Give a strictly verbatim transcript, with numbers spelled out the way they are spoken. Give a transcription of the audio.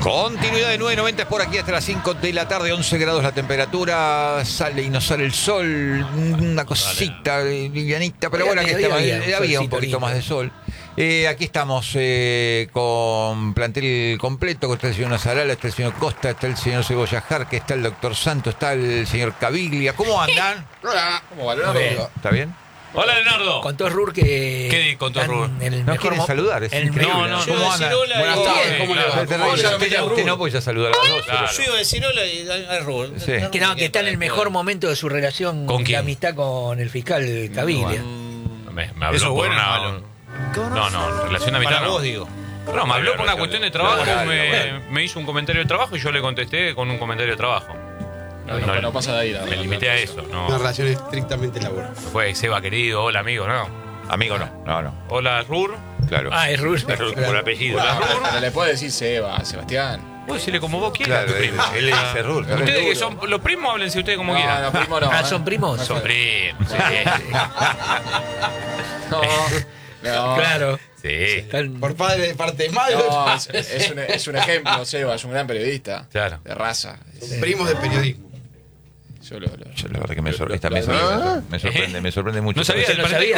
Continuidad de nueve noventa es por aquí hasta las cinco de la tarde, once grados la temperatura, sale y no sale el sol, una cosita livianita, pero bueno, aquí estamos, había, había un poquito más de sol. Eh, aquí estamos eh, con plantel completo, está el señor Nazarala, está el señor Costa, está el señor Cebolla Jarque, está el doctor Santo, está el señor Caviglia. ¿Cómo andan? Hola, ¿cómo va, Leonardo? ¿Está bien? Hola, Leonardo. Contó Rur que... ¿Qué contó Rur? No quieren saludar, es el increíble. No, no, ¿Cómo yo andan? decir hola, Buenas y- tardes, bien, ¿cómo le claro. va? ¿Cómo Usted, ya usted no, usted no puede ya saludar a las dos. Claro. Yo iba a decir hola y a Rubén. Sí. Que, no, que está en el mejor momento de su relación ¿Con quién? de amistad con el fiscal Caviglia. Me, me habló ¿Eso es por bueno o una... malo? No, no, relación de amistad Para no. vos, digo. No, me habló por una cuestión de trabajo, Claro, me, claro. me hizo un comentario de trabajo y yo le contesté con un comentario de trabajo. No, no, no pasa de ahí, la Me verdad. limité a eso, no. Una relación estrictamente laboral. No fue Seba querido, hola amigo, no. Amigo no, no, no, Hola Rur. claro. Ah, es Rur. Por apellido. Hola, Ah, Rur. pero le puede decir Seba, Sebastián. Vos decirle como vos quieras. Claro, a tu primo. él- él le dice Rur, claro. Ustedes que son los primos, háblense ustedes como no, quieran. no, primo no. Ah, ¿eh? ¿son primos? No, Son primos, sí. No, no. Claro. Sí. Están- Por padre de parte de madre, No, es, es un, es un ejemplo, Seba, es un gran periodista. Claro. De raza. son primos de periodismo. Yo lo, lo- Yo la verdad que me, sor- Lo- esta lo- mesa lo- me, me sorprende, me sorprende mucho. No sabía Yo del no sabía